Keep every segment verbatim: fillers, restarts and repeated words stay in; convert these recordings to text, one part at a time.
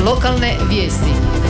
Lokalne vijesti.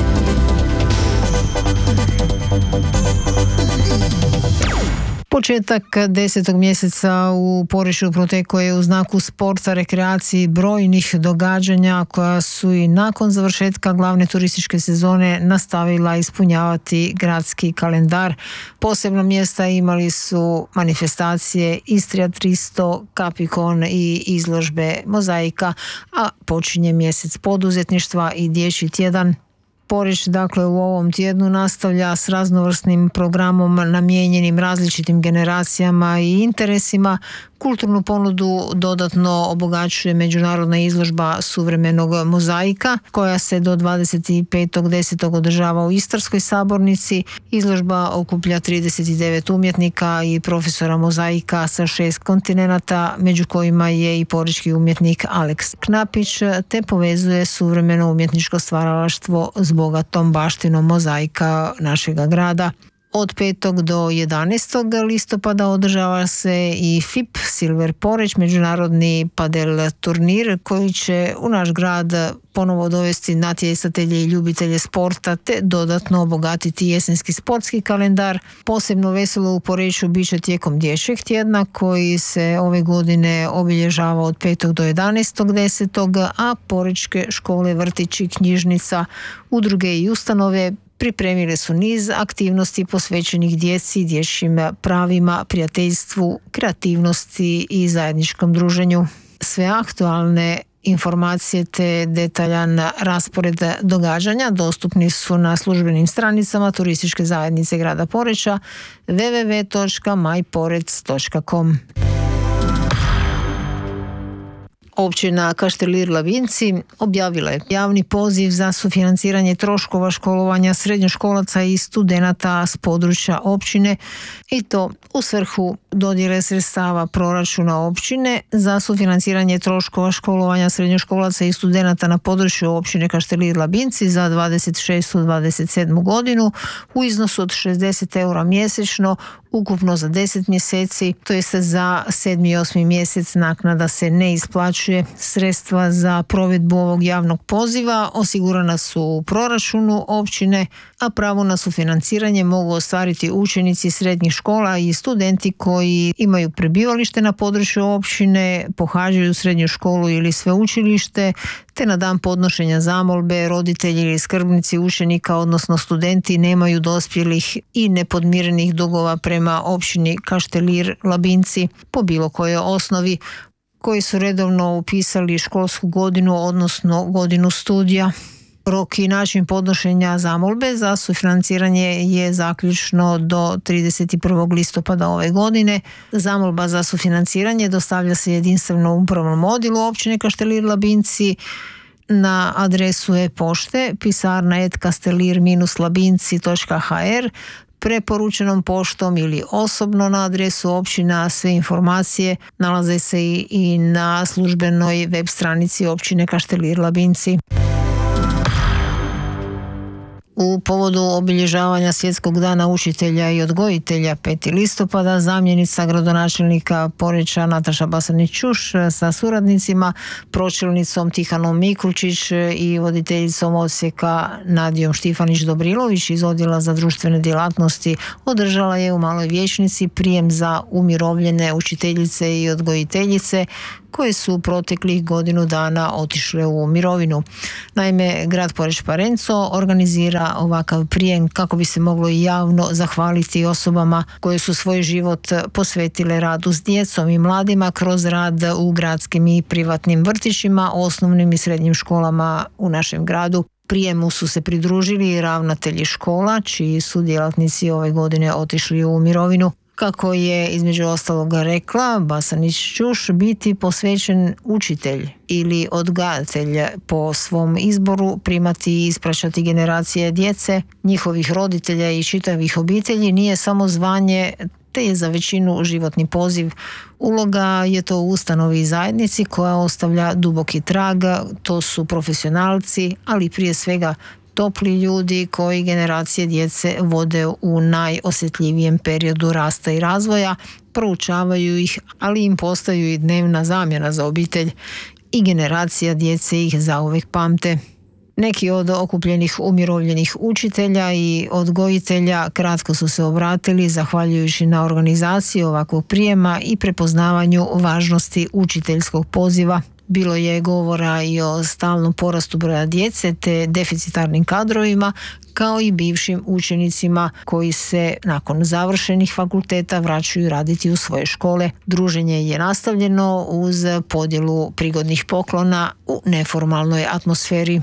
Početak desetog mjeseca u Poreču protekao je u znaku sporta, rekreacije i brojnih događanja koja su i nakon završetka glavne turističke sezone nastavila ispunjavati gradski kalendar. Posebno mjesta imali su manifestacije Istrija tristo, Kapikon i izložbe Mozaika, a počinje mjesec poduzetništva i dječji tjedan. Poreč dakle u ovom tjednu nastavlja s raznovrsnim programom namijenjenim različitim generacijama i interesima. Kulturnu ponudu dodatno obogaćuje međunarodna izložba suvremenog mozaika koja se do dvadeset petog desetog održava u Istarskoj sabornici. Izložba okuplja trideset devet umjetnika i profesora mozaika sa šest kontinenata, među kojima je i porečki umjetnik Aleks Knapić, te povezuje suvremeno umjetničko stvaralaštvo s bogatom baštinom mozaika našega grada. Od petog do jedanaestog listopada održava se i F I P Silver Poreč, međunarodni padel turnir koji će u naš grad ponovo dovesti natjecatelje i ljubitelje sporta te dodatno obogatiti jesenski sportski kalendar. Posebno veselo u Poreču bit će tijekom dječjeg tjedna koji se ove godine obilježava od petog do jedanaestog desetog, a porečke škole, vrtići, knjižnica, udruge i ustanove pripremile su niz aktivnosti posvećenih djeci, dječjim pravima, prijateljstvu, kreativnosti i zajedničkom druženju. Sve aktualne informacije te detaljan raspored događanja dostupni su na službenim stranicama turističke zajednice grada Poreča w w w točka maj porec točka com. Općina Kaštelir Labinci objavila je javni poziv za sufinanciranje troškova školovanja srednjoškolaca i studenata s područja općine i to u svrhu dodjele sredstava proračuna općine za sufinanciranje troškova školovanja srednjoškolaca i studenata na području općine Kaštelir Labinci za dvadeset šestu dvadeset sedmu godinu u iznosu od šezdeset eura mjesečno, ukupno za deset mjeseci, to jest za sedmi i osmi mjesec naknada se ne isplaćuje. Sredstva za provedbu ovog javnog poziva osigurana su u proračunu općine, a pravo na sufinanciranje mogu ostvariti učenici srednjih škola i studenti koji imaju prebivalište na području općine, pohađaju srednju školu ili sveučilište, te na dan podnošenja zamolbe roditelji ili skrbnici učenika, odnosno studenti, nemaju dospjelih i nepodmirenih dugova prema općini Kaštelir Labinci po bilo kojoj osnovi, koji su redovno upisali školsku godinu, odnosno godinu studija. Rok i način podnošenja zamolbe za sufinanciranje je zaključno do trideset prvog listopada ove godine. Zamolba za sufinanciranje dostavlja se jedinstveno upravnom odjelu općine Kaštelir Labinci na adresu e-pošte pisarna et kastelir labinci točka h r, preporučenom poštom ili osobno na adresu općina. Sve informacije nalaze se i na službenoj web stranici općine Kaštelir Labinci. U povodu obilježavanja Svjetskog dana učitelja i odgojitelja peti listopada zamjenica gradonačelnika Poreča Nataša Basanić-Čuš sa suradnicima, pročelnicom Tihanom Mikulčić i voditeljicom odsjeka Nadijom Štifanić-Dobrilović iz Odjela za društvene djelatnosti održala je u Maloj vijećnici prijem za umirovljene učiteljice i odgojiteljice koje su proteklih godinu dana otišle u mirovinu. Naime, grad Poreč Parenco organizira ovakav prijem kako bi se moglo i javno zahvaliti osobama koje su svoj život posvetile radu s djecom i mladima kroz rad u gradskim i privatnim vrtićima, osnovnim i srednjim školama u našem gradu. Prijemu su se pridružili ravnatelji škola, čiji su djelatnici ove godine otišli u mirovinu. Kako je između ostaloga rekla Basanić-Čuš, biti posvećen učitelj ili odgajatelj po svom izboru, primati i ispraćati generacije djece, njihovih roditelja i čitavih obitelji nije samo zvanje, te je za većinu životni poziv. Uloga je to u ustanovi i zajednici koja ostavlja duboki trag, to su profesionalci, ali prije svega topli ljudi koji generacije djece vode u najosjetljivijem periodu rasta i razvoja, proučavaju ih, ali im postaju i dnevna zamjena za obitelj i generacija djece ih zauvijek pamte. Neki od okupljenih umirovljenih učitelja i odgojitelja kratko su se obratili zahvaljujući na organizaciji ovakvog prijema i prepoznavanju važnosti učiteljskog poziva. Bilo je govora i o stalnom porastu broja djece te deficitarnim kadrovima, kao i bivšim učenicima koji se nakon završenih fakulteta vraćaju raditi u svoje škole. Druženje je nastavljeno uz podjelu prigodnih poklona u neformalnoj atmosferi.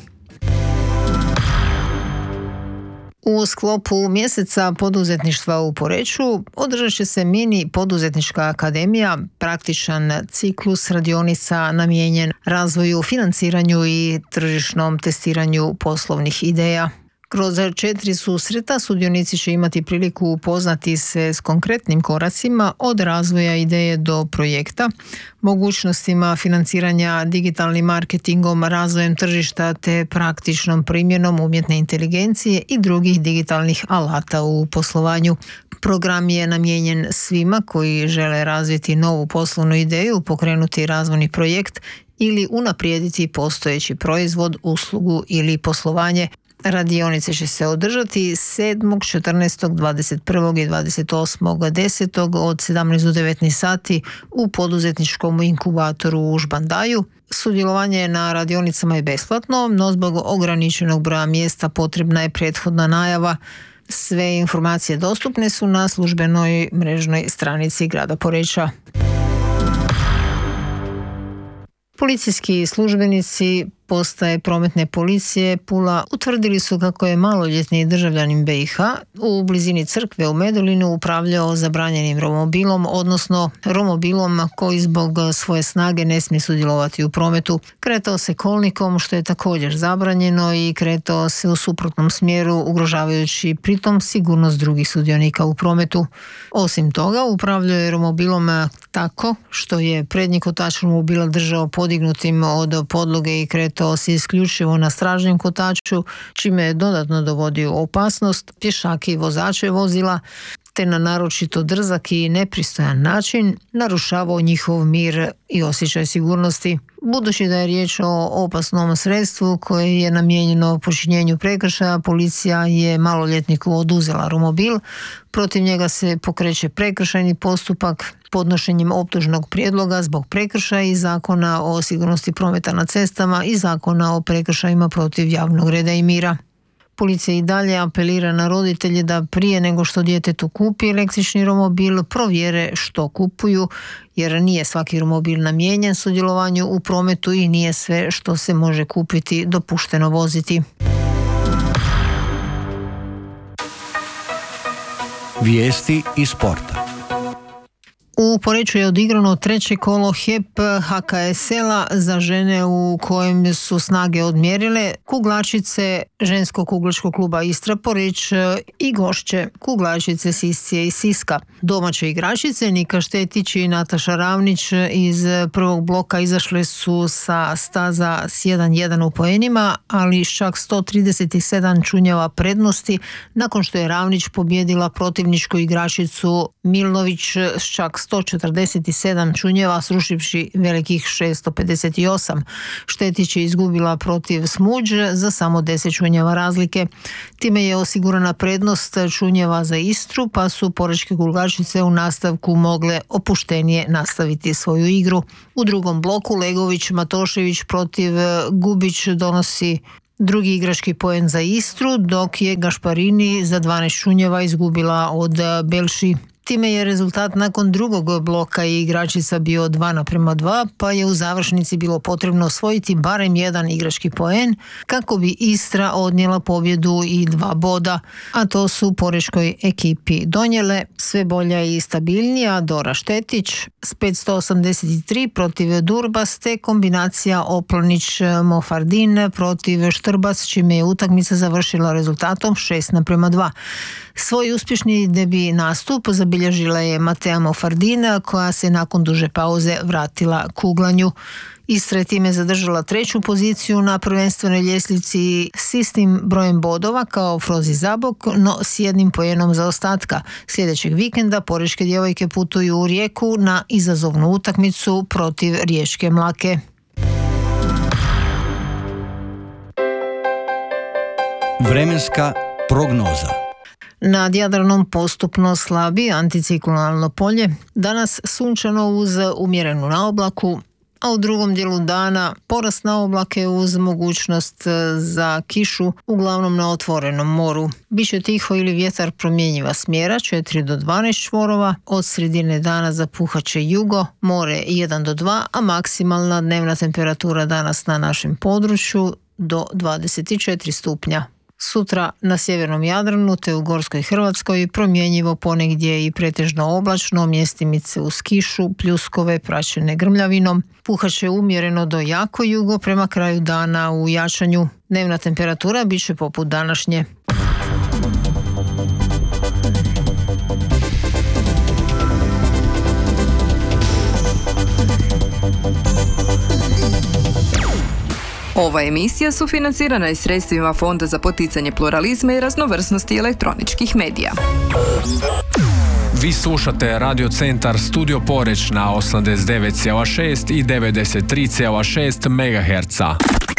U sklopu mjeseca poduzetništva u Poreču održat će se mini poduzetnička akademija, praktičan ciklus radionica namijenjen razvoju, financiranju i tržišnom testiranju poslovnih ideja. Kroz četiri susreta sudionici će imati priliku upoznati se s konkretnim koracima od razvoja ideje do projekta, mogućnostima financiranja digitalnim marketingom, razvojem tržišta te praktičnom primjenom umjetne inteligencije i drugih digitalnih alata u poslovanju. Program je namijenjen svima koji žele razviti novu poslovnu ideju, pokrenuti razvojni projekt ili unaprijediti postojeći proizvod, uslugu ili poslovanje. Radionice će se održati sedmog, četrnaestog, dvadeset prvog i dvadeset osmog desetog od sedamnaest do devetnaest sati u poduzetničkom inkubatoru u Žbandaju. Sudjelovanje na radionicama je besplatno, no zbog ograničenog broja mjesta potrebna je prethodna najava. Sve informacije dostupne su na službenoj mrežnoj stranici grada Poreča. Policijski službenici postaje prometne policije Pula utvrdili su kako je maloljetni državljanin be i ha u blizini crkve u Medulinu upravljao zabranjenim romobilom, odnosno romobilom koji zbog svoje snage ne smije sudjelovati u prometu. Kretao se kolnikom, što je također zabranjeno, i kretao se u suprotnom smjeru, ugrožavajući pritom sigurnost drugih sudionika u prometu. Osim toga, upravljao je romobilom tako što je prednji kotač romobila držao podignutim od podloge i kretao se isključivo na stražnjem kotaču, čime je dodatno dovodio u opasnost pješake i vozače vozila, te na naročito drzak i nepristojan način narušavao njihov mir i osjećaj sigurnosti. Budući da je riječ o opasnom sredstvu koje je namijenjeno počinjenju prekršaja, policija je maloljetniku oduzela romobil. Protiv njega se pokreće prekršajni postupak podnošenjem optužnog prijedloga zbog prekršaja iz Zakona o sigurnosti prometa na cestama i Zakona o prekršajima protiv javnog reda i mira. Policija i dalje apelira na roditelje da prije nego što djetetu kupi električni romobil provjere što kupuju, jer nije svaki romobil namijenjen sudjelovanju u prometu i nije sve što se može kupiti dopušteno voziti. Vijesti iz sporta. U Poreču je odigrano treće kolo H E P ha ka es el-a za žene u kojem su snage odmjerile kuglačice ženskog kuglačkog kluba Istra Poreč i gošće kuglačice Siscije i Siska. Domaće igračice Nika Štetić i Nataša Ravnić iz prvog bloka izašle su sa staza s jedan jedan u poenima, ali s čak sto trideset sedam čunjeva prednosti nakon što je Ravnić pobjedila protivničku igračicu Milnović s čak sto četrdeset sedam čunjeva, srušivši velikih šesto pedeset osam. Štetić je izgubila protiv Smuđ za samo deset čunjeva razlike. Time je osigurana prednost čunjeva za Istru, pa su porečke kuglačice u nastavku mogle opuštenije nastaviti svoju igru. U drugom bloku Legović Matošević protiv Gubić donosi drugi igrački poen za Istru, dok je Gašparini za dvanaest čunjeva izgubila od Belši. Time je rezultat nakon drugog bloka i igračica bio dva naprema dva, pa je u završnici bilo potrebno osvojiti barem jedan igrački poen kako bi Istra odnijela pobjedu i dva boda, a to su porečkoj ekipi donijele sve bolja i stabilnija Dora Štetić s petsto osamdeset tri protiv Durbas te kombinacija Oplonić-Mofardin protiv Štrbac, čime je utakmica završila rezultatom šest naprema dva. Svoj uspješni debi nastup zabilježila je Matea Mofardina, koja se nakon duže pauze vratila kuglanju. Istra je time zadržala treću poziciju na prvenstvenoj ljestvici s istim brojem bodova kao Frozi Zabok, no s jednim pojenom zaostatka. Sljedećeg vikenda porečke djevojke putuju u Rijeku na izazovnu utakmicu protiv riječke Mlake. Vremenska prognoza. Nad Jadranom postupno slabi anticiklonalno polje, danas sunčano uz umjerenu naoblaku, a u drugom dijelu dana porast naoblake uz mogućnost za kišu, uglavnom na otvorenom moru. Biće tiho ili vjetar promjenjiva smjera četiri do dvanaest čvorova, od sredine dana zapuhat će jugo, more jedan do dva, a maksimalna dnevna temperatura danas na našem području do dvadeset četiri stupnja. Sutra na sjevernom Jadranu te u Gorskoj Hrvatskoj promjenjivo ponegdje i pretežno oblačno, mjestimice uz kišu, pljuskove praćene grmljavinom. Puhat će umjereno do jako jugo prema kraju dana u jačanju. Dnevna temperatura bit će poput današnje. Ova emisija sufinancirana je sredstvima Fonda za poticanje pluralizma i raznovrsnosti elektroničkih medija. Vi slušate Radio Centar Studio Poreč na osamdeset devet zarez šest i devedeset tri zarez šest megaherca.